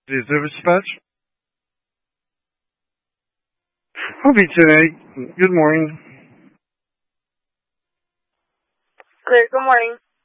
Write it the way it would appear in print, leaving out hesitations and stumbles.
The service dispatch? Hobby today. Good morning. Clear, good morning.